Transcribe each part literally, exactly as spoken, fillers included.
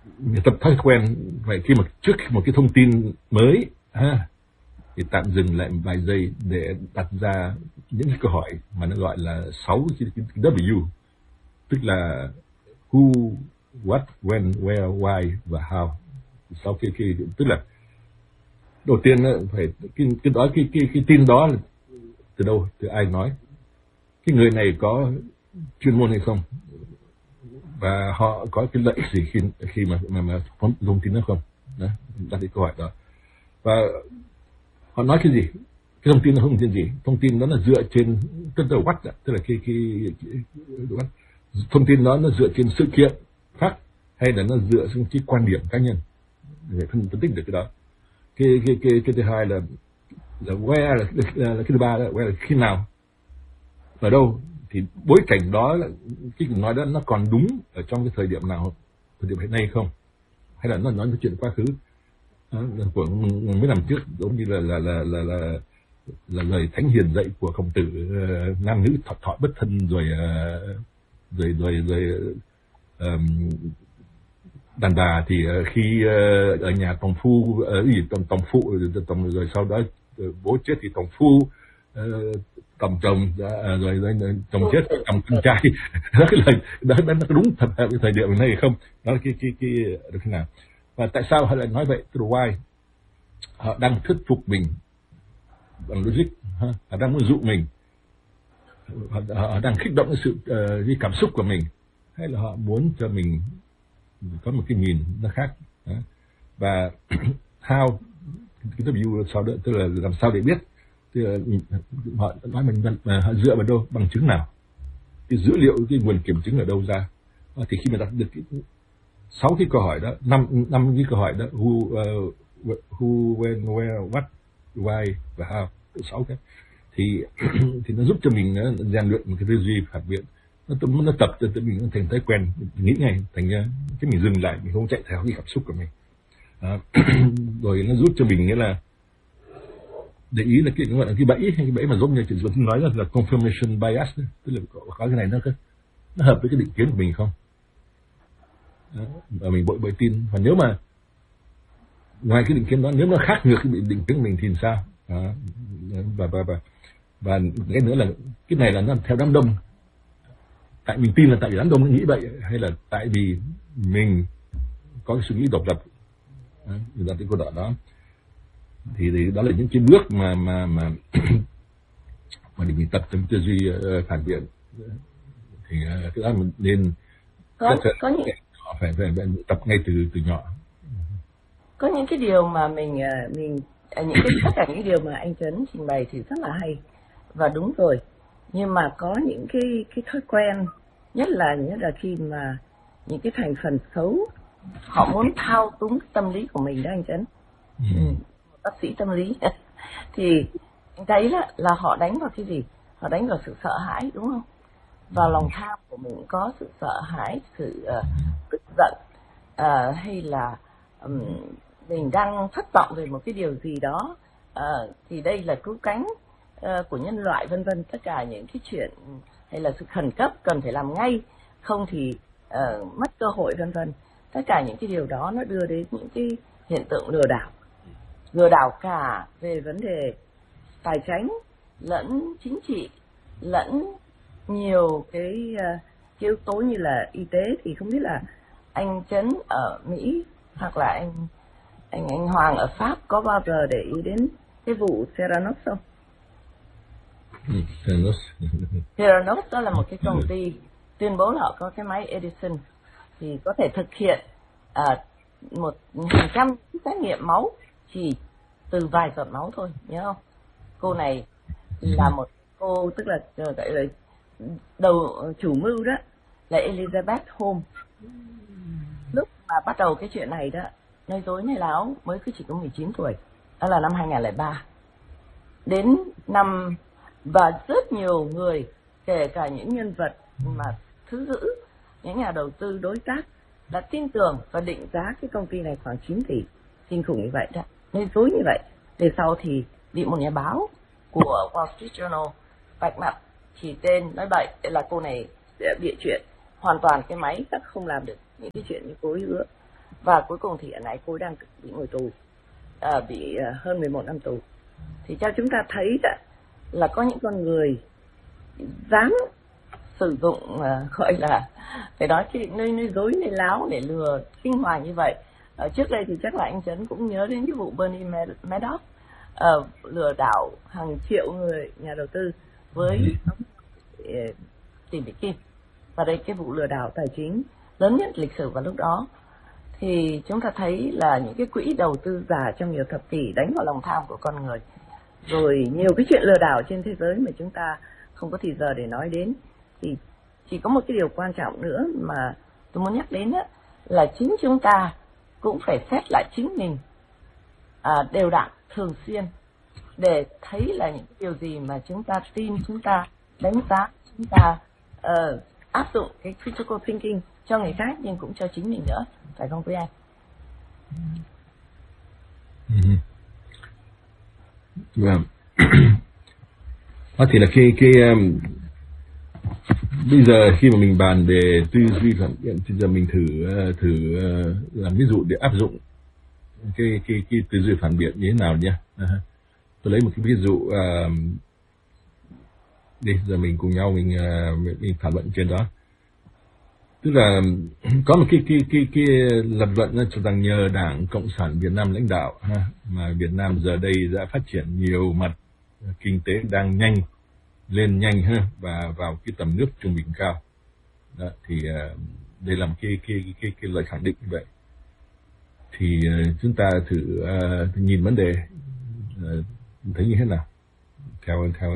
tập thói quen vậy, khi mà trước một cái thông tin mới ha, thì tạm dừng lại vài giây để đặt ra những cái câu hỏi mà nó gọi là sáu cái W, tức là who, what, when, where, why và how. Sau khi khi tức là đầu tiên phải cái cái đó cái cái cái tin đó là từ đâu, từ ai nói, cái người này có chuyên môn hay không, và họ có cái lợi ích gì khi khi mà mà, mà phóng thông tin đó không, đó, đặt cái câu hỏi đó. Và họ nói cái gì, cái thông tin nó thông tin gì, thông tin đó là dựa trên tức là what, tức là cái cái, cái what, thông tin đó nó dựa trên sự kiện fact hay là nó dựa trên cái quan điểm cá nhân, để phân phân tích được cái đó. Cái cái cái cái thứ hai là là where, là, là, là cái thứ ba là where, là khi nào, ở đâu, thì bối cảnh đó là cái nói đó nó còn đúng ở trong cái thời điểm nào, thời điểm hiện nay không, hay là nó nói cái chuyện quá khứ đó, của mấy năm trước, giống như là là là là là, là lời thánh hiền dạy của Khổng Tử, uh, nam nữ thọ thọ bất thân, rồi uh, rồi rồi rồi um, đàn bà thì uh, khi uh, ở nhà tòng phu, uh, gì tòng tòng phụ, rồi, tòng, rồi sau đó uh, bố chết thì tòng phu, uh, tòng chồng, uh, rồi, rồi chồng chết tòng con trai. Đó cái lời đó, đó nó có đúng thật hợp với thời điểm này hay không, đó là cái cái cái được thế nào, và tại sao họ lại nói vậy, từ why. Họ đang thuyết phục mình bằng logic, ha? Họ đang muốn dụ mình, họ, họ đang kích động cái sự uh, cái cảm xúc của mình, hay là họ muốn cho mình có một cái nhìn nó khác, đó. Và how, cái W sau đó, tức là làm sao để biết, tức là họ nói mình họ dựa vào đâu, bằng chứng nào, cái dữ liệu, cái nguồn kiểm chứng ở đâu ra. Thì khi mà đặt được cái sáu cái câu hỏi đó, năm năm cái câu hỏi đó, who, uh, who, when, where, what, why và how, sáu cái, thì thì nó giúp cho mình rèn luyện một cái tư duy phản biện, nó nó tập cho mình thành thói quen, nghĩ ngay, thành ra cái mình dừng lại, mình không chạy theo cái cảm xúc của mình. À, rồi nó giúp cho mình nghĩa là để ý là cái gọi là cái bẫy, hay cái bẫy mà giống như chị Dũng nói là, là confirmation bias, tức là có, có cái này nó nó hợp với cái định kiến của mình không. Đó, và mình bội bội tin. Và nếu mà ngoài cái định kiến đó, nếu nó khác ngược cái định kiến của mình thì sao? Đó, và và và và cái nữa là cái này là nó theo đám đông, tại mình tin là tại vì đám đông nó nghĩ vậy, hay là tại vì mình có cái suy nghĩ độc lập. Đó, người ta cái câu đó thì, thì đó là những cái bước mà mà mà mà để mình tập trong tư duy uh, phản biện. Thì uh, cái đó mình nên có, có những phải, phải, phải tập ngay từ từ nhỏ. Có những cái điều mà mình mình những cái tất cả những điều mà anh Trấn trình bày thì rất là hay và đúng rồi, nhưng mà có những cái cái thói quen, nhất là nhất là khi mà những cái thành phần xấu họ muốn thao túng tâm lý của mình đó anh Trấn. Ừ. Ừ, bác sĩ tâm lý thì anh thấy là, là họ đánh vào cái gì, họ đánh vào sự sợ hãi, đúng không? Vào lòng tham của mình có sự sợ hãi, sự uh, tức giận, uh, hay là um, mình đang thất vọng về một cái điều gì đó, uh, thì đây là cứu cánh uh, của nhân loại, vân vân, tất cả những cái chuyện, hay là sự khẩn cấp cần phải làm ngay, không thì uh, mất cơ hội, vân vân. Tất cả những cái điều đó nó đưa đến những cái hiện tượng lừa đảo, lừa đảo cả về vấn đề tài chính lẫn chính trị lẫn nhiều cái, uh, cái yếu tố như là y tế. Thì không biết là anh Trấn ở Mỹ hoặc là anh anh anh Hoàng ở Pháp có bao giờ để ý đến cái vụ Theranos không? Theranos Theranos đó là một cái công ty tuyên bố là họ có cái máy Edison thì có thể thực hiện uh, một hàng trăm xét nghiệm máu chỉ từ vài giọt máu thôi, nhớ không? Cô này là một cô, tức là gọi là đầu chủ mưu đó là Elizabeth Holmes. Lúc mà bắt đầu cái chuyện này đó, nói dối này láo, mới cứ chỉ có mười chín tuổi, đó là năm hai không không ba. Đến năm, và rất nhiều người, kể cả những nhân vật mà thứ giữ, những nhà đầu tư đối tác đã tin tưởng và định giá cái công ty này khoảng chín tỷ. Kinh khủng như vậy đó, nói dối như vậy. Về sau thì bị một nhà báo của Wall Street Journal vạch mặt, chỉ tên, nói bậy là cô này bịa chuyện, hoàn toàn cái máy chắc không làm được những cái chuyện như cô ấy hứa. và cuối cùng thì hiện nay cô đang bị ngồi tù, à, bị uh, hơn mười một năm tù. Thì cho chúng ta thấy đó, là có những con người dám sử dụng uh, gọi là phải nói cái nơi nơi dối nơi láo để lừa kinh hoàng như vậy. Ở trước đây thì chắc là anh Trấn cũng nhớ đến cái vụ Bernie Madoff uh, lừa đảo hàng triệu người nhà đầu tư với uh, tỷ Mỹ Kim, và đây cái vụ lừa đảo tài chính lớn nhất lịch sử vào lúc đó. Thì chúng ta thấy là những cái quỹ đầu tư giả trong nhiều thập kỷ đánh vào lòng tham của con người, rồi nhiều cái chuyện lừa đảo trên thế giới mà chúng ta không có thì giờ để nói đến. Thì chỉ có một cái điều quan trọng nữa mà tôi muốn nhắc đến đó, là chính chúng ta cũng phải xét lại chính mình à, đều đặn, thường xuyên, để thấy là những điều gì mà chúng ta tin, chúng ta đánh giá, chúng ta uh, áp dụng cái critical thinking cho người khác nhưng cũng cho chính mình nữa, phải không quý anh? Vâng. Đó thì là khi cái um, bây giờ khi mà mình bàn về tư duy phản biện, thì giờ mình thử uh, thử uh, làm ví dụ để áp dụng cái cái cái tư duy phản biện như thế nào nhé. Uh, tôi lấy một cái ví dụ uh, đi, giờ mình cùng nhau mình uh, mình, mình thảo luận trên đó. Tức là có một cái cái cái cái lập luận cho rằng nhờ Đảng Cộng sản Việt Nam lãnh đạo ha, mà Việt Nam giờ đây đã phát triển nhiều mặt, kinh tế đang nhanh lên nhanh ha, và vào cái tầm nước trung bình cao. Đó, thì uh, đây là một cái cái cái cái lời khẳng định như vậy. Thì uh, chúng ta thử uh, nhìn vấn đề uh, thấy như thế nào theo theo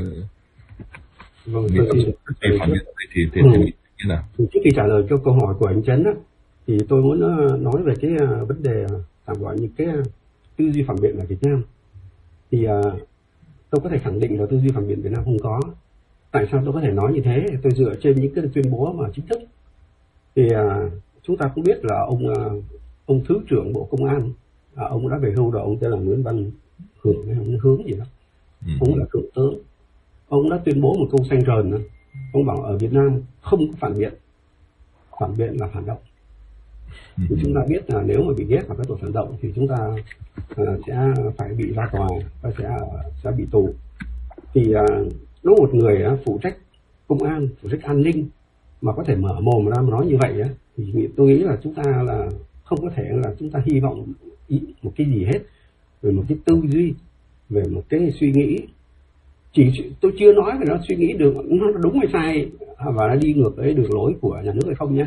vâng, mình thì, thì, phản biện thì thì, ừ. thì như nào? Thì trước khi trả lời cho câu hỏi của anh Trấn á, thì tôi muốn nói về cái vấn đề tạm gọi như cái tư duy phản biện ở Việt Nam. Thì uh, tôi có thể khẳng định là tư duy phản biện Việt Nam không có. Tại sao tôi có thể nói như thế? Tôi dựa trên những cái tuyên bố mà chính thức. Thì uh, chúng ta cũng biết là ông uh, ông Thứ trưởng Bộ Công an, uh, ông đã về hưu rồi, ông tên là Nguyễn Văn Hưởng hay ông Hướng gì đó. Ừ. Ông là thượng tướng. Ông đã tuyên bố một câu xanh rờn đó. Ông bảo ở Việt Nam không có phản biện, phản biện là phản động. Thì chúng ta biết là nếu mà bị ghép vào các tội phản động thì chúng ta uh, sẽ phải bị ra tòa và sẽ sẽ bị tù. Thì uh, nếu một người uh, phụ trách công an, phụ trách an ninh mà có thể mở mồm ra mà nói như vậy uh, thì tôi nghĩ là chúng ta là không có thể là chúng ta hy vọng ý, một cái gì hết về một cái tư duy, về một cái suy nghĩ. Chỉ tôi chưa nói về nó suy nghĩ được nó đúng hay sai và nó đi ngược với đường lối của nhà nước hay không nhé.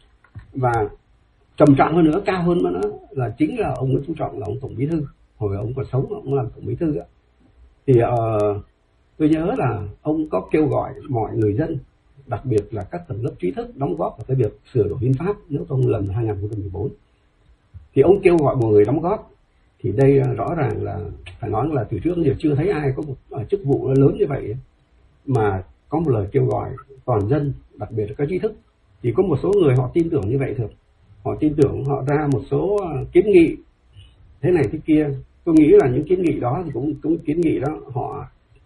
Và trầm trọng hơn nữa, cao hơn nữa là chính là ông Nguyễn Phú Trọng, là ông tổng bí thư, hồi ông còn sống ông làm tổng bí thư ạ. Thì uh, tôi nhớ là ông có kêu gọi mọi người dân, đặc biệt là các tầng lớp trí thức đóng góp vào cái việc sửa đổi hiến pháp nếu không lần hai nghìn không trăm mười bốn. Thì ông kêu gọi mọi người đóng góp. Thì đây rõ ràng là phải nói là từ trước giờ chưa thấy ai có một chức vụ lớn như vậy mà có một lời kêu gọi toàn dân, đặc biệt là các trí thức. Thì có một số người họ tin tưởng như vậy thôi, họ tin tưởng, họ ra một số kiến nghị thế này thế kia. Tôi nghĩ là những kiến nghị đó thì cũng cũng kiến nghị đó họ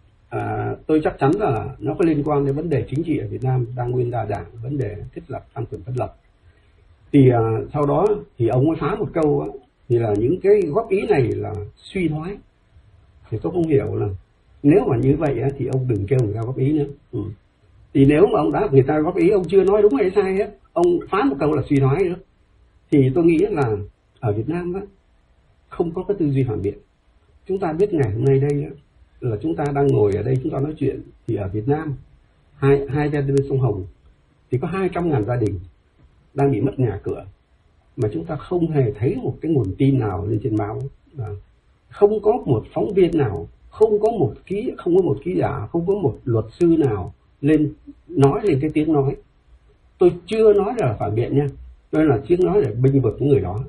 à, tôi chắc chắn là nó có liên quan đến vấn đề chính trị ở Việt Nam đang nguyên đa đảng, vấn đề thiết lập tam quyền phân lập. Thì à, sau đó thì ông mới phá một câu á, thì là những cái góp ý này là suy thoái. Thì tôi không hiểu là nếu mà như vậy á, thì ông đừng kêu người ta góp ý nữa. Ừ. Thì nếu mà ông đã người ta góp ý, ông chưa nói đúng hay sai á, ông phá một câu là suy thoái nữa. Thì tôi nghĩ là ở Việt Nam á, không có cái tư duy phản biện. Chúng ta biết ngày hôm nay đây á, là chúng ta đang ngồi ở đây chúng ta nói chuyện, thì ở Việt Nam hai hai bên sông Hồng thì có hai trăm ngàn gia đình đang bị mất nhà cửa, mà chúng ta không hề thấy một cái nguồn tin nào lên trên báo, không có một phóng viên nào, không có một ký không có một ký giả, không có một luật sư nào lên nói lên cái tiếng nói. Tôi chưa nói là phản biện nha, tôi là tiếng nói để bênh vực những người đó.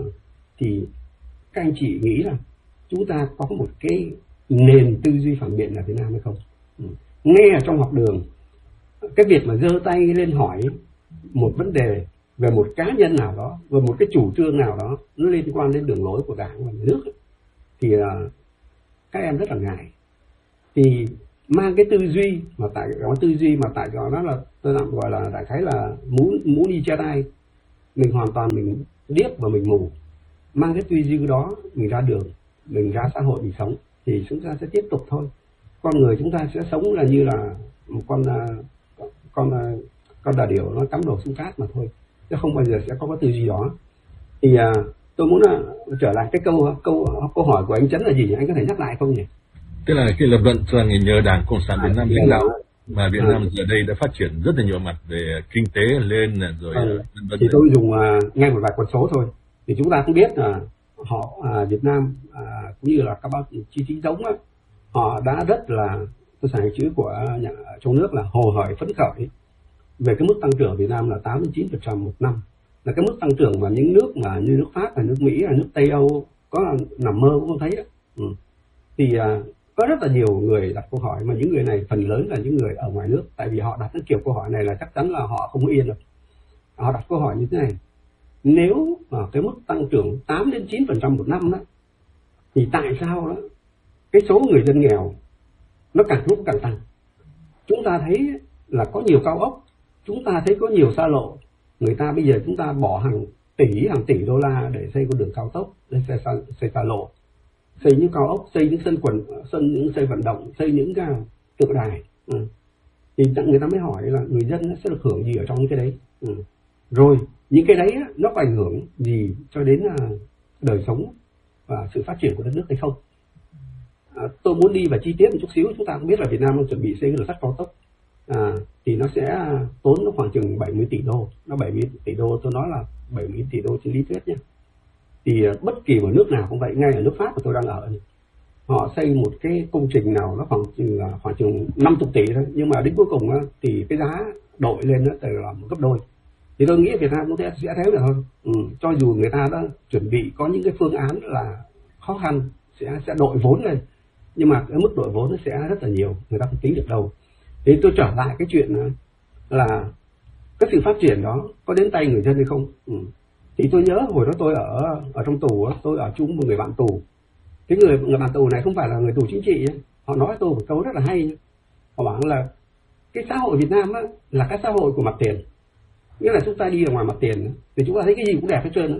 Thì các anh chị nghĩ là chúng ta có một cái nền tư duy phản biện ở Việt Nam hay không? Nghe ở trong học đường, cái việc mà giơ tay lên hỏi một vấn đề về một cá nhân nào đó, về một cái chủ trương nào đó nó liên quan đến đường lối của Đảng và nhà nước, thì uh, các em rất là ngại. Thì mang cái tư duy mà tại có tư duy mà tại đó là tôi tạm gọi là đại khái là mũ mũ đi che tay, mình hoàn toàn mình điếc và mình mù, mang cái tư duy đó mình ra đường, mình ra xã hội mình sống thì chúng ta sẽ tiếp tục thôi. Con người chúng ta sẽ sống là như là một con con con đà điểu nó cắm đầu xuống cát mà thôi, chứ không bao giờ sẽ có cái tư duy đó. Thì à, tôi muốn à, trở lại cái câu câu câu hỏi của anh Trấn là gì nhỉ? Anh có thể nhắc lại không nhỉ? Tức là cái lập luận cho rằng nhờ Đảng Cộng sản Việt Nam lãnh đạo mà Việt à. Nam giờ đây đã phát triển rất là nhiều mặt về kinh tế lên rồi. À, thì tôi dùng uh, ngay một vài con số thôi. Thì chúng ta cũng biết là họ à, Việt Nam à, cũng như là các báo chí chính thống á, họ đã rất là, tôi xài chữ của nhà, trong nước là hồ hởi phấn khởi về cái mức tăng trưởng Việt Nam là tám đến chín phần trăm một năm, là cái mức tăng trưởng mà những nước mà như nước Pháp, là nước Mỹ, là nước Tây Âu có nằm mơ cũng không thấy đó. Ừ. Thì à, có rất là nhiều người đặt câu hỏi, mà những người này phần lớn là những người ở ngoài nước, tại vì họ đặt cái kiểu câu hỏi này là chắc chắn là họ không yên được. Họ đặt câu hỏi như thế này: nếu mà cái mức tăng trưởng tám đến chín phần trăm một năm đó, thì tại sao đó cái số người dân nghèo nó càng lúc càng tăng? Chúng ta thấy là có nhiều cao ốc, chúng ta thấy có nhiều xa lộ, người ta bây giờ chúng ta bỏ hàng tỷ hàng tỷ đô la để xây con đường cao tốc, để xây xa, xây xa lộ, xây những cao ốc, xây những sân quần, sân những xây vận động, xây những cái tượng đài. Ừ. Thì người ta mới hỏi là người dân sẽ được hưởng gì ở trong những cái đấy. Ừ. Rồi những cái đấy nó có ảnh hưởng gì cho đến đời sống và sự phát triển của đất nước hay không? À, tôi muốn đi vào chi tiết một chút xíu. Chúng ta cũng biết là Việt Nam đang chuẩn bị xây đường sắt cao tốc, à, thì nó sẽ tốn nó khoảng chừng bảy mươi tỷ đô. Nó bảy mươi tỷ đô, tôi nói là bảy mươi tỷ đô trên lý thuyết nhé. Thì bất kỳ một nước nào cũng vậy, ngay ở nước Pháp mà tôi đang ở, họ xây một cái công trình nào nó khoảng chừng là khoảng chừng năm mươi tỷ thôi, nhưng mà đến cuối cùng thì cái giá đội lên nó là một gấp đôi. Thì tôi nghĩ Việt Nam cũng sẽ sẽ thế được thôi. Ừ, cho dù người ta đã chuẩn bị có những cái phương án là khó khăn sẽ sẽ đội vốn lên, nhưng mà cái mức đội vốn nó sẽ rất là nhiều, người ta không tính được đâu. Thì tôi trở lại cái chuyện là cái sự phát triển đó có đến tay người dân hay không. Ừ. Thì tôi nhớ hồi đó tôi ở ở trong tù, tôi ở chung một người bạn tù. Cái người người bạn tù này không phải là người tù chính trị ấy. Họ nói tôi một câu rất là hay. Họ bảo là cái xã hội Việt Nam á, là cái xã hội của mặt tiền. Nghĩa là chúng ta đi ở ngoài mặt tiền thì chúng ta thấy cái gì cũng đẹp hết trơn đó.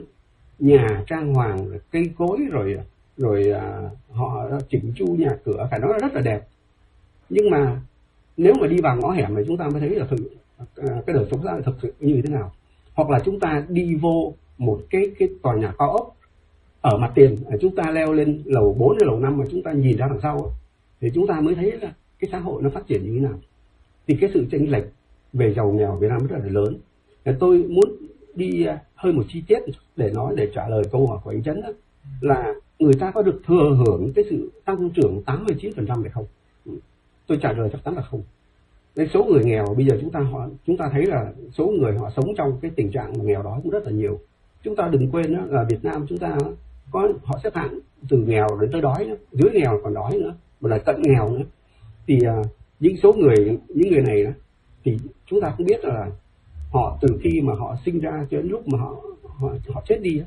Nhà trang hoàng, cây cối, rồi rồi à, họ chỉnh chu nhà cửa, phải nói là rất là đẹp. Nhưng mà nếu mà đi vào ngõ hẻm này chúng ta mới thấy là thực, cái đời sống xã hội thực sự như thế nào. Hoặc là chúng ta đi vô một cái cái tòa nhà cao ốc ở mặt tiền, chúng ta leo lên lầu bốn hay lầu năm mà chúng ta nhìn ra đằng sau thì chúng ta mới thấy là cái xã hội nó phát triển như thế nào. Thì cái sự chênh lệch về giàu nghèo Việt Nam rất là lớn. Tôi muốn đi hơi một chi tiết để nói, để trả lời câu hỏi của anh Trấn đó, là người ta có được thừa hưởng cái sự tăng trưởng tám mươi chín phần trăm hay không? Tôi trả lời chắc chắn là không. Cái số người nghèo bây giờ chúng ta họ chúng ta thấy là số người họ sống trong cái tình trạng nghèo đói cũng rất là nhiều. Chúng ta đừng quên đó, là Việt Nam chúng ta có họ xếp hạng từ nghèo đến tới đói nữa, dưới nghèo còn đói nữa, mà là cận nghèo nữa. Thì uh, những số người những người này đó, thì chúng ta cũng biết là họ từ khi mà họ sinh ra cho đến lúc mà họ họ, họ chết đi,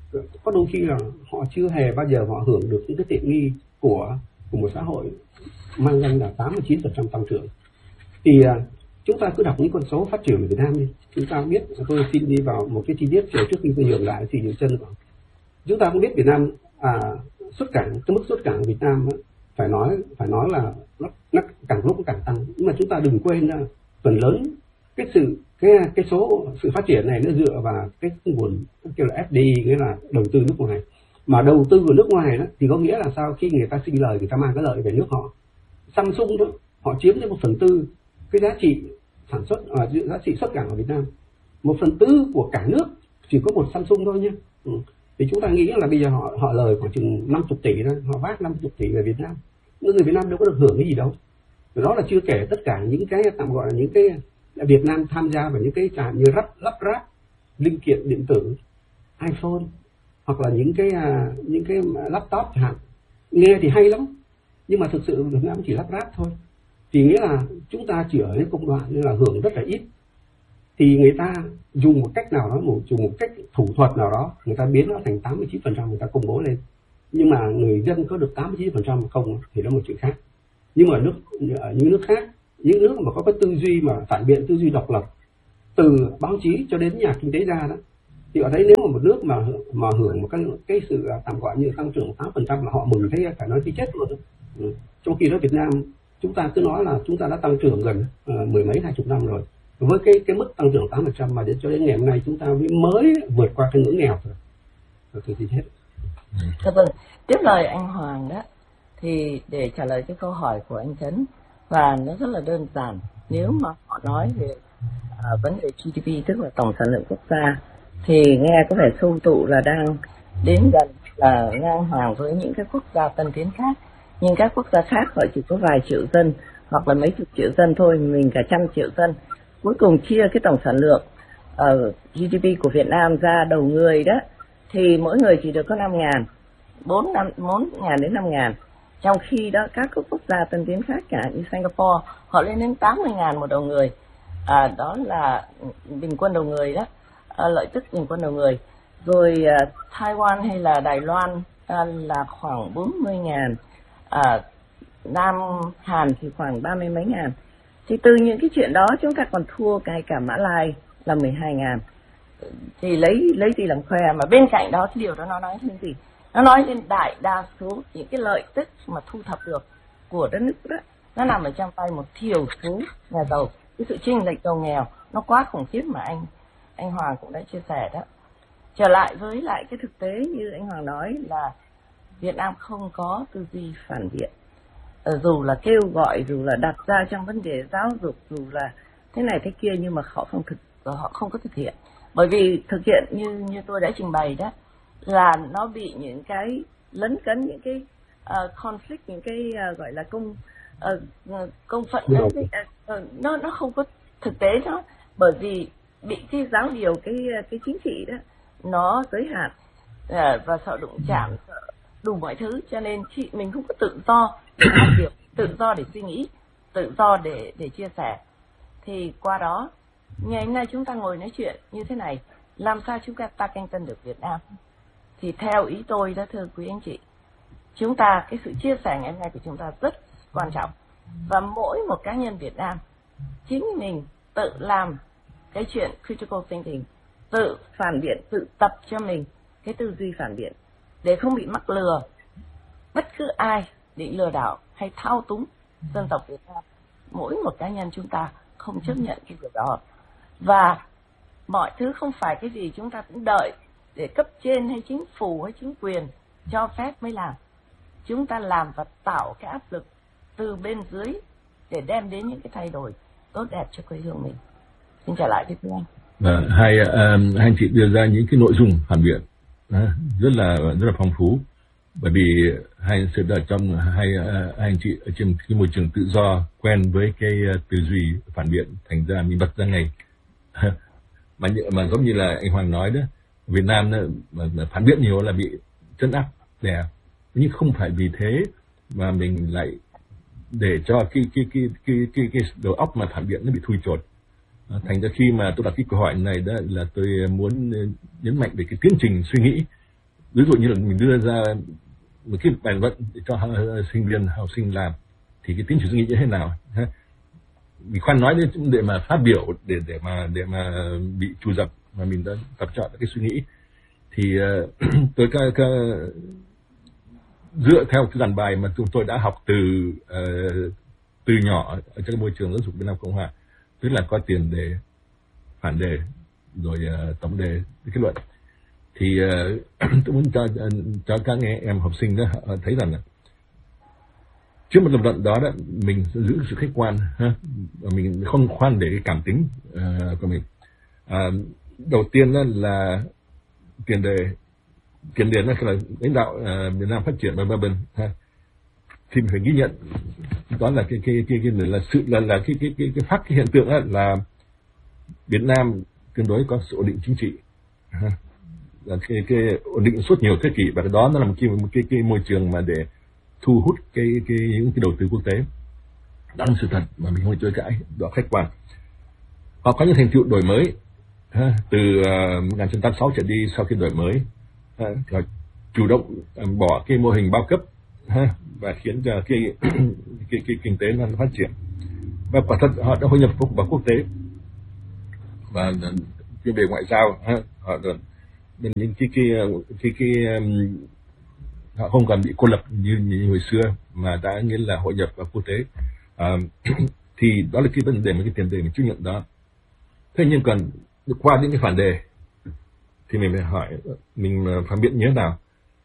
có đôi khi là họ chưa hề bao giờ họ hưởng được những cái tiện nghi của của một xã hội mang danh là tám mươi chín phần trăm tăng trưởng. Thì uh, chúng ta cứ đọc những con số phát triển của Việt Nam đi, chúng ta biết. Tôi xin đi vào một cái chi tiết trước khi tôi nhường lại thì dừng chân vào. Chúng ta cũng biết Việt Nam à, xuất cảng, cái mức xuất cảng Việt Nam á, phải nói phải nói là nó, nó càng lúc càng tăng. Nhưng mà chúng ta đừng quên là phần lớn cái sự cái cái số sự phát triển này nó dựa vào cái nguồn kêu là ép đê i, nghĩa là đầu tư nước ngoài. Mà đầu tư của nước ngoài đó thì có nghĩa là sao? Khi người ta sinh lời, người ta mang cái lợi về nước họ. Samsung đó, họ chiếm đến một phần tư cái giá trị sản xuất, à, giá trị xuất cảng ở Việt Nam. Một phần tư của cả nước chỉ có một Samsung thôi nhé. Ừ. Thì chúng ta nghĩ là bây giờ họ họ lời khoảng chừng năm mươi tỷ đó, họ vác năm mươi tỷ về Việt Nam. Nhưng người Việt Nam đâu có được hưởng cái gì đâu. Đó là chưa kể tất cả những cái tạm gọi là những cái Việt Nam tham gia vào những cái trạm như lắp lắp ráp linh kiện điện tử, iPhone, hoặc là những cái những cái laptop chẳng hạn. Nghe thì hay lắm, nhưng mà thực sự Việt Nam chỉ lắp ráp thôi. Thì nghĩa là chúng ta chỉ ở cái công đoạn nên là hưởng rất là ít. Thì người ta dùng một cách nào đó, một dùng một cách thủ thuật nào đó, người ta biến nó thành tám mươi chín phần trăm, người ta công bố lên. Nhưng mà người dân có được tám mươi chín phần trăm không thì đó một chuyện khác. Nhưng mà ở nước ở những nước khác, những nước mà có cái tư duy mà phản biện, tư duy độc lập, từ báo chí cho đến nhà kinh tế gia đó, Thì họ thấy nếu mà một nước mà mà hưởng một cái cái sự tạm gọi như tăng trưởng tám phần trăm là họ mừng thấy phải nói tí chết luôn. Ừ. Trong khi đó Việt Nam chúng ta cứ nói là chúng ta đã tăng trưởng gần uh, mười mấy hai chục năm rồi, với cái cái mức tăng trưởng tám phần trăm mà đến cho đến ngày hôm nay chúng ta mới mới vượt qua cái ngưỡng nghèo rồi. Rồi thì hết. Dạ vâng, tiếp lời anh Hoàng đó, thì để trả lời cái câu hỏi của anh Trấn, và nó rất là đơn giản. Nếu mà họ nói về à, vấn đề giê đê pê, tức là tổng sản lượng quốc gia, thì nghe có vẻ sâu tụ là đang đến gần là ngang hoàng với những cái quốc gia tân tiến khác. Nhưng các quốc gia khác họ chỉ có vài triệu dân hoặc là mấy chục triệu dân thôi, mình cả trăm triệu dân. Cuối cùng chia cái tổng sản lượng ở giê đê pê của Việt Nam ra đầu người đó, thì mỗi người chỉ được có năm ngàn, bốn ngàn đến năm ngàn. Trong khi đó các quốc gia tân tiến khác cả như Singapore, họ lên đến tám mươi ngàn một đầu người. À, đó là bình quân đầu người đó, à, lợi tức bình quân đầu người. Rồi à, Taiwan hay là Đài Loan à, là khoảng bốn mươi ngàn, à, Nam Hàn thì khoảng ba mươi mấy ngàn. Thì từ những cái chuyện đó chúng ta còn thua cái cả Mã Lai là mười hai ngàn. Thì lấy lấy gì làm khoe, mà bên cạnh đó cái điều đó nó nói lên gì? Nó nói lên đại đa số những cái lợi tức mà thu thập được của đất nước đó, nó nằm ở trong tay một thiểu số nhà giàu. Cái sự chênh lệch giàu nghèo nó quá khủng khiếp mà anh anh Hoàng cũng đã chia sẻ đó. Trở lại với lại cái thực tế như anh Hoàng nói là Việt Nam không có tư duy phản biện, ờ, dù là kêu gọi, dù là đặt ra trong vấn đề giáo dục, dù là thế này thế kia, nhưng mà họ không thực họ không có thực hiện. Bởi vì thực hiện như như tôi đã trình bày đó, là nó bị những cái lấn cấn, những cái uh, conflict, những cái uh, gọi là công uh, công phận đó, uh, nó nó không có thực tế đó, bởi vì bị cái giáo điều, cái cái chính trị đó nó giới hạn, uh, và sợ đụng chạm, sợ đủ mọi thứ, cho nên chị mình không có tự do để làm việc, tự do để suy nghĩ, tự do để để chia sẻ. Thì qua đó ngày hôm nay chúng ta ngồi nói chuyện như thế này, làm sao chúng ta ta canh tân được Việt Nam? Thì theo ý tôi đó, thưa quý anh chị, chúng ta, cái sự chia sẻ ngày hôm nay của chúng ta rất quan trọng. Và mỗi một cá nhân Việt Nam, chính mình tự làm cái chuyện critical thinking, tự phản biện, tự tập cho mình cái tư duy phản biện, để không bị mắc lừa bất cứ ai định lừa đảo hay thao túng dân tộc Việt Nam. Mỗi một cá nhân chúng ta không chấp nhận cái việc đó. Và mọi thứ không phải cái gì chúng ta cũng đợi để cấp trên hay chính phủ hay chính quyền cho phép mới làm. Chúng ta làm và tạo cái áp lực từ bên dưới để đem đến những cái thay đổi tốt đẹp cho quê hương mình. Xin trở lại với thưa anh. Và hai, uh, hai anh chị đưa ra những cái nội dung phản biện uh, rất là rất là phong phú, bởi vì hai sự ở trong hai, uh, hai anh chị ở trên cái môi trường tự do, quen với cái uh, tư duy phản biện, thành ra mình bật ra ngày mà, mà giống như là anh Hoàng nói đó, Việt Nam mà, mà phản biện nhiều là bị trấn áp đè, nhưng không phải vì thế mà mình lại để cho cái cái cái cái cái, cái đầu óc mà phản biện nó bị thui chột. Thành ra khi mà tôi đặt cái câu hỏi này đó là tôi muốn nhấn mạnh về cái tiến trình suy nghĩ. Ví dụ như là mình đưa ra một cái bài luận để cho sinh viên học sinh làm, thì cái tiến trình suy nghĩ như thế nào? Mình khoan nói đến để mà phát biểu, để để mà để mà bị trù dập, mà mình đã tập chọn cái suy nghĩ. Thì uh, tôi ca, ca, dựa theo cái dàn bài mà chúng tôi đã học từ uh, từ nhỏ ở trong môi trường giáo dục Việt Nam Cộng Hòa, tức là có tiền đề, phản đề, rồi uh, tổng đề, kết luận. Thì uh, tôi muốn cho cho các em học sinh đó thấy rằng là trước một lập luận đó, đó mình giữ sự khách quan, ha? Mình không khoan để cái cảm tính uh, của mình. Uh, đầu tiên đó là tiền đề, tiền đề nó là lãnh đạo uh, Việt Nam phát triển và bền, ha? Thì mình phải ghi nhận đó là cái cái cái, cái là sự là là cái cái cái cái phát cái hiện tượng đó là Việt Nam tương đối có sự ổn định chính trị, ha? Là cái cái ổn định suốt nhiều thế kỷ, và đó nó là một cái một cái cái môi trường mà để thu hút cái cái những cái đầu tư quốc tế. Đó là sự thật mà mình không chối cãi, đó khách quan. Họ có những thành tựu đổi mới, ha? Từ uh, một nghìn chín trăm tám mươi sáu trở đi, sau khi đổi mới, ha? Họ chủ động um, bỏ cái mô hình bao cấp, ha? Và khiến cho cái, cái, cái, cái kinh tế nó phát triển, và quả thật họ đã hội nhập vào quốc tế, và cái về ngoại giao, ha? Họ bên những cái cái cái cái họ không còn bị cô lập như, như hồi xưa mà đã nghĩa là hội nhập vào quốc tế. À, thì đó là cái vấn đề mà cái tiền đề mình chấp nhận đó. Thế nhưng còn qua những cái phản đề thì mình phải hỏi, mình phản biện như thế nào?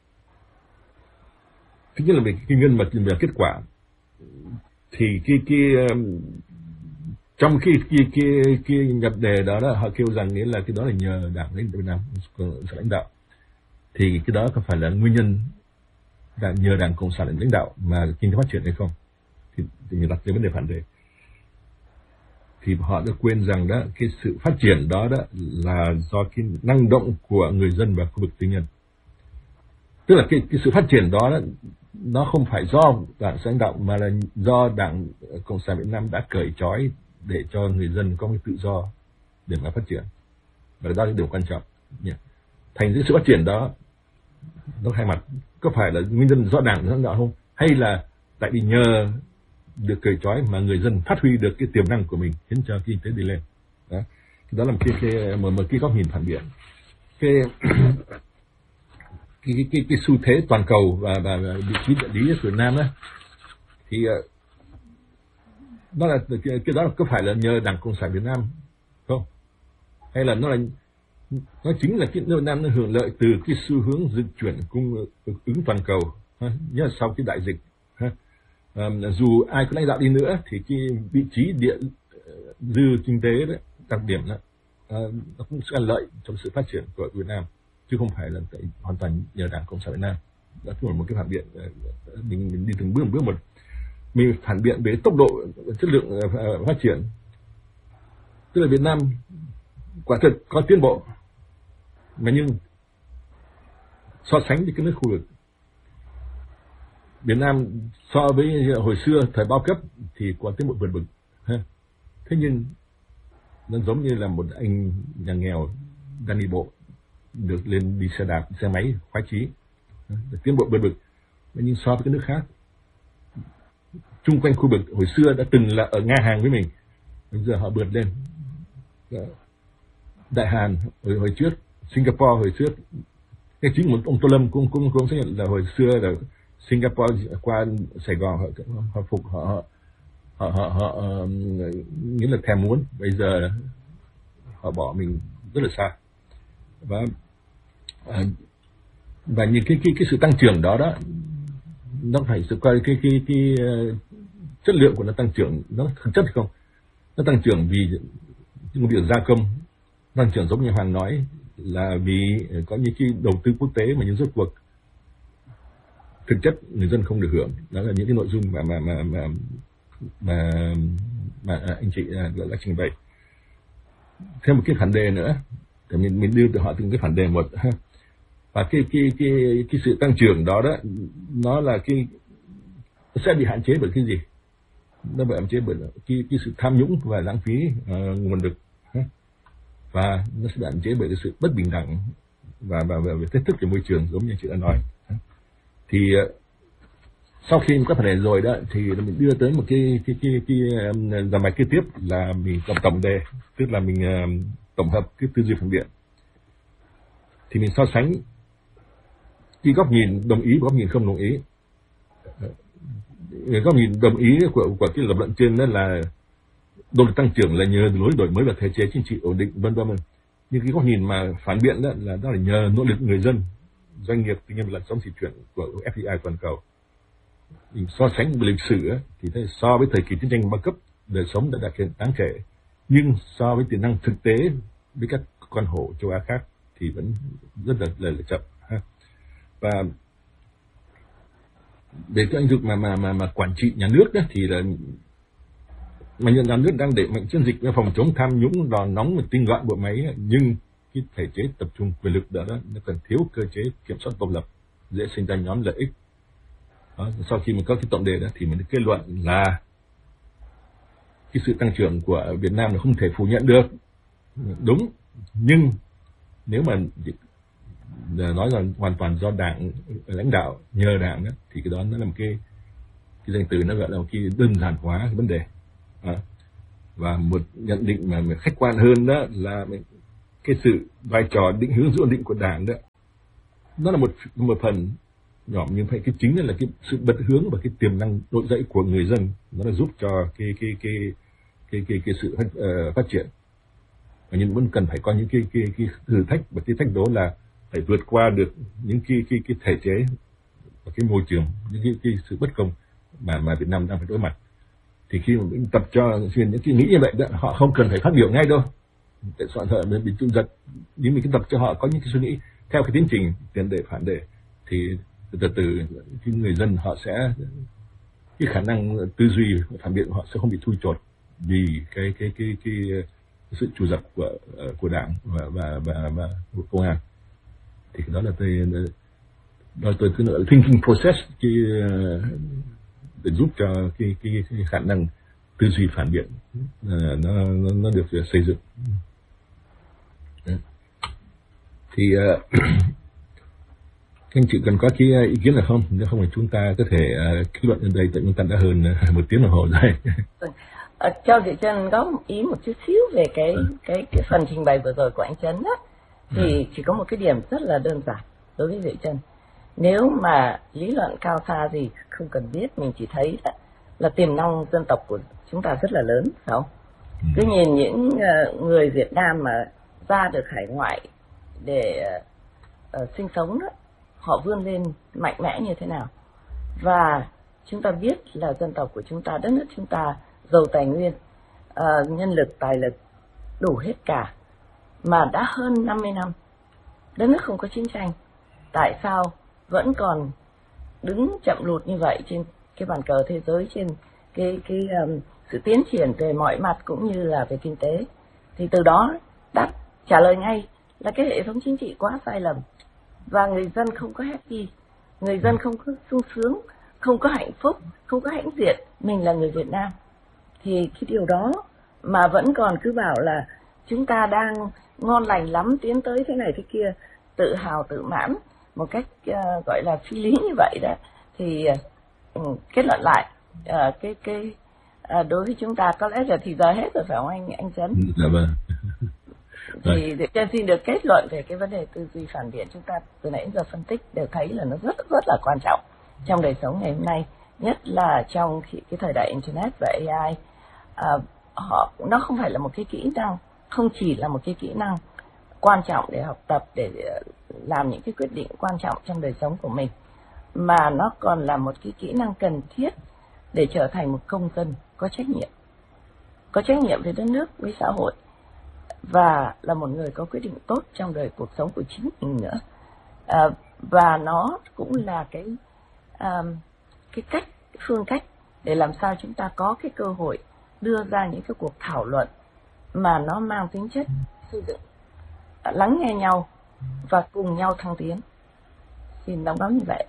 Thứ nhất là về cái nguyên vật, về kết quả, thì cái cái trong khi cái cái cái nhập đề đó, đó họ kêu rằng nghĩa là cái đó là nhờ Đảng lãnh đạo Việt Nam, sự lãnh đạo, thì cái đó có phải là nguyên nhân là nhờ Đảng Cộng sản lãnh đạo mà kinh tế phát triển hay không? Thì, thì mình đặt cái vấn đề phản đề. Thì họ đã quên rằng đó cái sự phát triển đó đó là do cái năng động của người dân và khu vực tư nhân. Tức là cái cái sự phát triển đó, đó nó không phải do Đảng lãnh đạo mà là do Đảng Cộng sản Việt Nam đã cởi trói để cho người dân có cái tự do để mà phát triển. Và đó là điều quan trọng. Thành cái sự phát triển đó nó hai mặt, có phải là nguyên nhân do Đảng lãnh đạo không, hay là tại vì nhờ được cởi trói mà người dân phát huy được cái tiềm năng của mình khiến cho kinh tế đi lên. Đó, đó là một cái cái một, một cái góc nhìn phản biện. Cái cái cái cái, cái xu thế toàn cầu và và vị trí địa lý của Việt Nam á, thì đó là cái, cái đó là có phải là nhờ Đảng Cộng sản Việt Nam không, hay là nó là nó chính là cái Việt Nam nó hưởng lợi từ cái xu hướng dịch chuyển cung ứng toàn cầu, nhất là sau cái đại dịch. À, dù ai có lãnh đạo đi nữa thì cái vị trí địa dư kinh tế đấy, đặc điểm đó, à, nó cũng sẽ lợi trong sự phát triển của Việt Nam, chứ không phải là hoàn toàn nhờ Đảng Cộng sản Việt Nam. Đó là một cái phản biện. Mình, mình đi từng bước một bước một. Mình phản biện về tốc độ chất lượng uh, phát triển. Tức là Việt Nam quả thực có tiến bộ, mà nhưng so sánh với các nước khu vực, Việt Nam so với hồi xưa thời bao cấp thì có tiến bộ vượt bậc. Thế nhưng nó giống như là một anh nhà nghèo đang đi bộ, được lên đi xe đạp, xe máy khoái chí, được tiến bộ vượt bậc. Nhưng so với các nước khác chung quanh khu vực hồi xưa đã từng là ở ngang hàng với mình, bây giờ họ vượt lên. Đại Hàn hồi, hồi trước, Singapore hồi trước, cái chính một ông Tô Lâm cũng cũng cũng xác nhận là hồi xưa là Singapore qua Sài Gòn họ họ phục họ họ họ, họ uh, nghĩa là thèm muốn, bây giờ họ bỏ mình rất là xa. Và uh, và những cái cái cái sự tăng trưởng đó đó, nó phải sự coi cái cái cái uh, chất lượng của nó tăng trưởng nó thực chất hay không. Nó tăng trưởng vì những việc gia công, tăng trưởng giống như Hoàng nói là vì có những cái đầu tư quốc tế mà những rốt cuộc thực chất người dân không được hưởng. Đó là những cái nội dung mà mà mà mà mà, mà anh chị đã, đã trình bày. Thêm một cái phản đề nữa, thì mình mình đưa từ họ từng cái phản đề một. Và cái cái cái cái sự tăng trưởng đó đó, nó là cái nó sẽ bị hạn chế bởi cái gì? Nó bị hạn chế bởi cái cái sự tham nhũng và lãng phí uh, nguồn lực, và nó sẽ bị hạn chế bởi cái sự bất bình đẳng và và về thách thức về môi trường, giống như chị đã nói. Thì uh, sau khi các phản đề rồi đó, thì mình đưa tới một cái cái cái cái dòng bài kế tiếp là mình tổng tổng đề, tức là mình uh, tổng hợp cái tư duy phản biện. Thì mình so sánh cái góc nhìn đồng ý và góc nhìn không đồng ý. Góc nhìn đồng ý của của cái lập luận trên đó là động lực tăng trưởng là nhờ lối đổi mới và thể chế chính trị ổn định, vân vân. Nhưng cái góc nhìn mà phản biện đó là đó là nhờ nỗ lực người dân, doanh nghiệp, tư nhân là sống dịch chuyển của ép đê i toàn cầu. Mình so sánh với lịch sử ấy, thì thấy so với thời kỳ chiến tranh bao cấp, đời sống đã đạt đến đáng kể, nhưng so với tiềm năng thực tế với các con hổ châu Á khác thì vẫn rất là, là, là chậm. Ha. Và về cái anh dụng mà mà mà mà quản trị nhà nước đó, thì là mà nhà nước đang đẩy mạnh chiến dịch phòng chống tham nhũng, đòn nóng và tinh gọn bộ máy, nhưng cái thể chế tập trung quyền lực đó, đó nó cần thiếu cơ chế kiểm soát độc lập, dễ sinh ra nhóm lợi ích. Đó, sau khi mình có cái tổng đề đó thì mình kết luận là cái sự tăng trưởng của Việt Nam là không thể phủ nhận được, đúng, nhưng nếu mà nói rằng hoàn toàn do Đảng lãnh đạo, nhờ Đảng đó, thì cái đó nó là một cái cái danh từ nó gọi là một cái đơn giản hóa cái vấn đề. À, và một nhận định mà khách quan hơn đó là cái sự vai trò định hướng giữ ổn định của Đảng đó, nó là một một phần nhỏ, nhưng phải cái chính là cái sự bật hướng và cái tiềm năng nổi dậy của người dân, nó là giúp cho cái cái cái cái cái, cái sự phát, uh, phát triển. Và nhưng vẫn cần phải có những cái cái cái thử thách, và cái thách đó là phải vượt qua được những cái cái cái thể chế và cái môi trường, những cái, cái sự bất công mà mà Việt Nam đang phải đối mặt. Thì khi mà mình tập cho những cái nghĩ như vậy đó, họ không cần phải phát biểu ngay đâu, để soạn thợ bị trung giật, nhưng mình cứ tập cho họ có những cái suy nghĩ theo cái tiến trình tiền đề phản đề, thì từ từ cái người dân họ sẽ, cái khả năng tư duy phản biện họ sẽ không bị thui chột vì cái cái cái cái, cái sự chủ dập của của Đảng và và và, và của công an. Thì đó là tôi đó tôi cứ nói thinking process, cái để giúp cho cái cái, cái khả năng tư duy phản biện nó nó, nó được xây dựng. Đấy. Thì uh, các anh chị cần có cái ý kiến là không? Nếu không thì chúng ta có thể uh, kết luận ở đây, tại chúng ta đã hơn uh, một tiếng đồng hồ rồi. Ờ, cho chị Trân có một ý một chút xíu về cái ừ. cái cái phần trình bày vừa rồi của anh Trấn đó, thì ừ. chỉ có một cái điểm rất là đơn giản đối với chị Trân. Nếu mà lý luận cao xa gì không cần biết, mình chỉ thấy là, là tiềm năng dân tộc của chúng ta rất là lớn, phải không? Ừ. Cứ nhìn những uh, người Việt Nam mà ra được hải ngoại để uh, uh, sinh sống đó, họ vươn lên mạnh mẽ như thế nào. Và chúng ta biết là dân tộc của chúng ta, đất nước chúng ta giàu tài nguyên, uh, nhân lực, tài lực đủ hết cả, mà đã hơn năm mươi năm đất nước không có chiến tranh, tại sao vẫn còn đứng chậm lụt như vậy trên cái bàn cờ thế giới, trên cái cái um, sự tiến triển về mọi mặt cũng như là về kinh tế? Thì từ đó đáp trả lời ngay là cái hệ thống chính trị quá sai lầm, và người dân không có happy, người dân không có sung sướng, không có hạnh phúc, không có hãnh diện mình là người Việt Nam. Thì cái điều đó mà vẫn còn cứ bảo là chúng ta đang ngon lành lắm, tiến tới thế này thế kia, tự hào tự mãn một cách uh, gọi là phi lý như vậy đó, thì uh, kết luận lại uh, cái cái uh, đối với chúng ta có lẽ giờ thì giờ hết rồi, phải không anh anh Trấn? Dạ vâng. Thì để cho xin được kết luận về cái vấn đề tư duy phản biện, chúng ta từ nãy giờ phân tích đều thấy là nó rất rất là quan trọng trong đời sống ngày hôm nay, nhất là trong cái thời đại internet và a i. À, họ nó không phải là một cái kỹ năng, không chỉ là một cái kỹ năng quan trọng để học tập, để làm những cái quyết định quan trọng trong đời sống của mình, mà nó còn là một cái kỹ năng cần thiết để trở thành một công dân có trách nhiệm, có trách nhiệm với đất nước, với xã hội, và là một người có quyết định tốt trong đời cuộc sống của chính mình nữa. À, và nó cũng là cái à, cái cách, cái phương cách để làm sao chúng ta có cái cơ hội đưa ra những cái cuộc thảo luận mà nó mang tính chất xây dựng, lắng nghe nhau và cùng nhau thăng tiến. Xin đóng góp như vậy.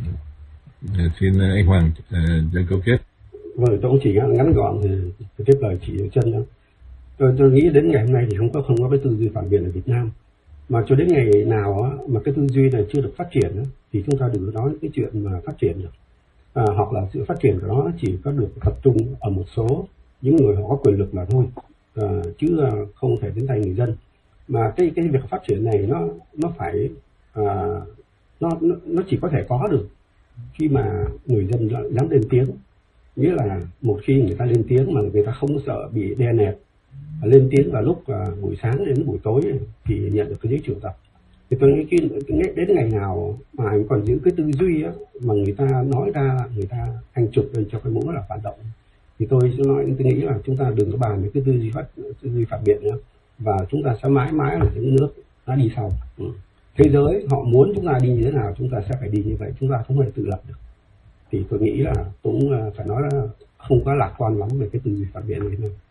Xin anh Hoàng dẫn câu kết. Vâng, tôi cũng chỉ ngắn gọn thì tiếp lời chị Trân đó. Tôi, tôi nghĩ đến ngày hôm nay thì không có không có cái tư duy phản biện ở Việt Nam, mà cho đến ngày nào á, mà cái tư duy này chưa được phát triển á, thì chúng ta đừng nói cái chuyện mà phát triển được. À, hoặc là sự phát triển của nó chỉ có được tập trung ở một số những người họ có quyền lực là thôi, à, chứ không thể đến tay người dân. Mà cái cái việc phát triển này nó nó phải à, nó, nó nó chỉ có thể có được khi mà người dân dám lên tiếng. Nghĩa là một khi người ta lên tiếng mà người ta không sợ bị đè nẹp, lên tiếng vào lúc uh, buổi sáng đến buổi tối thì nhận được cái giấy triệu tập. Thì tôi nghĩ cái, đến ngày nào mà anh còn giữ cái tư duy á, mà người ta nói ra, người ta anh chụp lên cho cái mũ là phản động, thì tôi sẽ nói, tôi nghĩ là chúng ta đừng có bàn về cái tư duy phát tư duy phản biện nữa, và chúng ta sẽ mãi mãi là những nước nó đi sau. Ừ. Thế giới họ muốn chúng ta đi như thế nào chúng ta sẽ phải đi như vậy, chúng ta không thể tự lập được. Thì tôi nghĩ là cũng phải nói là không có lạc quan lắm về cái tư duy phản biện này nữa.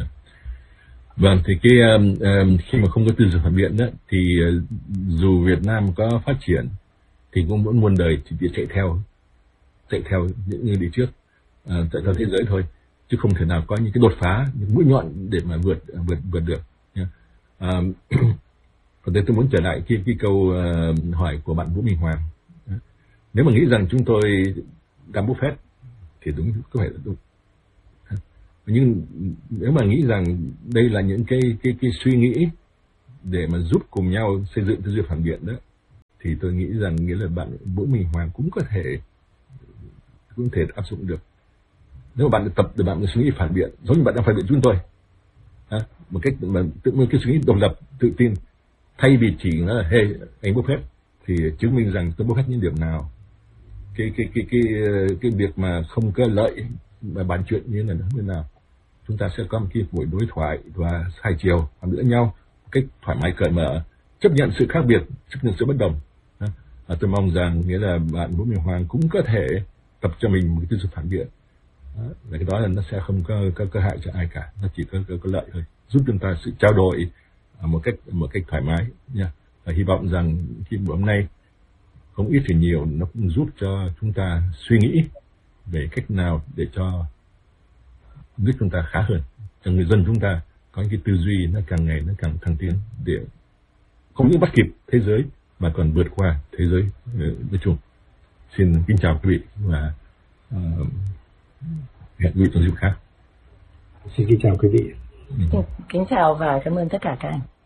Vâng, thì cái uh, khi mà không có tư duy phản biện đó, thì uh, dù Việt Nam có phát triển thì cũng vẫn muôn đời chỉ chạy theo chạy theo những người đi trước, uh, chạy theo thế giới thôi, chứ không thể nào có những cái đột phá, những mũi nhọn để mà vượt vượt vượt được. Yeah. Uh, còn đây tôi muốn trở lại cái cái câu uh, hỏi của bạn Vũ Minh Hoàng. Uh, nếu mà nghĩ rằng chúng tôi đang Buffett thì đúng, có phải là đúng. Nhưng nếu mà nghĩ rằng đây là những cái cái cái suy nghĩ để mà giúp cùng nhau xây dựng tư duy phản biện đó, thì tôi nghĩ rằng nghĩa là bạn Vũ Minh Hoàng cũng có thể cũng thể áp dụng được. Nếu mà bạn tập để bạn suy nghĩ phản biện giống như bạn đang phản biện chúng tôi, à, một cách mà tự nhiên cái suy nghĩ độc lập, tự tin, thay vì chỉ nói là hey anh bốc phép, thì chứng minh rằng tôi bốc phép những điểm nào, cái cái cái cái cái, cái việc mà không có lợi và bàn chuyện như là như nào, chúng ta sẽ có một cái buổi đối thoại và hai chiều làm lẫn nhau một cách thoải mái cởi mở, chấp nhận sự khác biệt, chấp nhận sự bất đồng. À, tôi mong rằng nghĩa là bạn Vũ Minh Hoàng cũng có thể tập cho mình một cái tư duy phản biện. Đó, và cái đó là nó sẽ không có, có cơ hại cho ai cả, nó chỉ có, có, có lợi thôi, giúp chúng ta sự trao đổi một cách một cách thoải mái nha. Và hy vọng rằng khi buổi hôm nay không ít thì nhiều nó cũng giúp cho chúng ta suy nghĩ về cách nào để cho nước chúng ta khá hơn, cho người dân chúng ta có những cái tư duy nó càng ngày nó càng thăng tiến để không những bắt kịp thế giới mà còn vượt qua thế giới nói chung. Xin kính chào quý vị và uh, hẹn quý vị trong dịp khác. Xin kính chào quý vị. Kính chào và cảm ơn tất cả các anh.